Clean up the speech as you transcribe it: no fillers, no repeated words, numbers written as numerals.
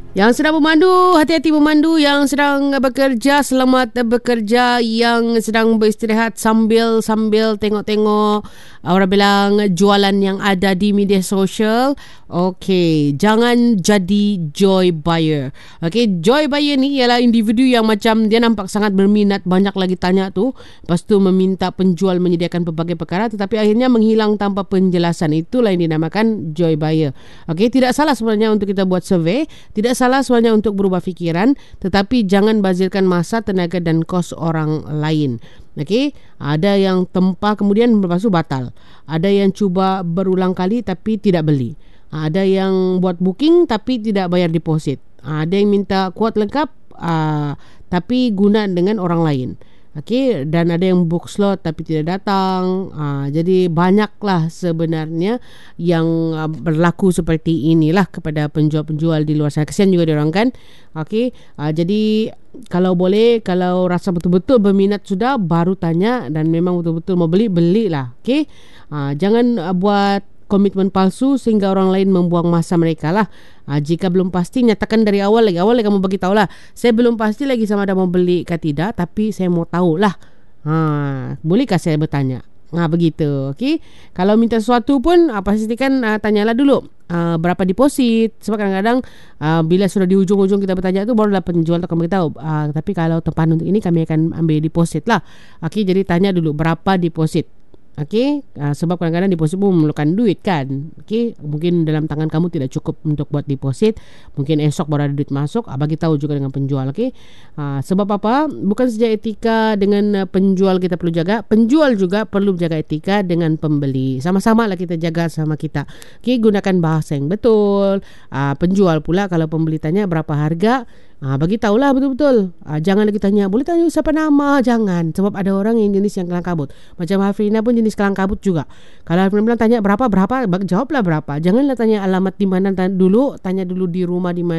Yang sedang memandu, hati-hati memandu. Yang sedang bekerja, selamat bekerja. Yang sedang beristirahat sambil tengok-tengok orang bilang jualan yang ada di media sosial. Okey, jangan jadi joy buyer. Okey, joy buyer ni ialah individu yang macam dia nampak sangat berminat, banyak lagi tanya tu, lepas tu meminta penjual menyediakan pelbagai perkara tetapi akhirnya menghilang tanpa penjelasan. Itulah yang dinamakan joy buyer. Okey, tidak salah sebenarnya untuk kita buat survey, tidak salah sebenarnya untuk berubah fikiran, tetapi jangan bazirkan masa, tenaga dan kos orang lain. Okey, ada yang tempah kemudian lepas tu batal. Ada yang cuba berulang kali tapi tidak beli. Ada yang buat booking tapi tidak bayar deposit. Ada yang minta kuat lengkap tapi guna dengan orang lain. Okey, dan ada yang book slot tapi tidak datang. Jadi banyaklah sebenarnya yang berlaku seperti inilah kepada penjual-penjual di luar sana. Kesian juga diorang kan. Okey, jadi kalau boleh, kalau rasa betul-betul berminat sudah, baru tanya dan memang betul-betul mau beli, belilah. Okey, jangan buat komitmen palsu sehingga orang lain membuang masa mereka lah. Jika belum pasti, nyatakan dari awal lagi kamu bagi tahu lah, saya belum pasti lagi sama ada mau beli ke tidak, tapi saya mau tahu lah. Bolehkah saya bertanya? Begitu. Okey. Kalau minta sesuatu pun pastikan tanyalah dulu berapa deposit. Sebab kadang-kadang bila sudah di ujung-ujung kita bertanya tu, barulah penjual akan beritahu, tapi kalau tempahan untuk ini kami akan ambil deposit lah. Okey, jadi tanya dulu berapa deposit. Okey, sebab kadang-kadang deposit pun memerlukan duit kan. Okey, mungkin dalam tangan kamu tidak cukup untuk buat deposit, mungkin esok baru ada duit masuk. Bagi tahu juga dengan penjual. Okey, sebab apa? Bukan saja etika dengan penjual kita perlu jaga, penjual juga perlu jaga etika dengan pembeli. Sama-sama lah kita jaga sama kita. Okey, gunakan bahasa yang betul. Penjual pula kalau pembeli tanya berapa harga, bagi tahulah betul-betul. Jangan lagi tanya, boleh tanya siapa nama? Jangan. Sebab ada orang yang jenis yang kelang kabut. Macam Hafrina pun jenis kelang kabut juga. Kalau Hafrina bilang tanya berapa, jawablah berapa. Janganlah tanya alamat di mana dulu, tanya dulu di rumah di mana.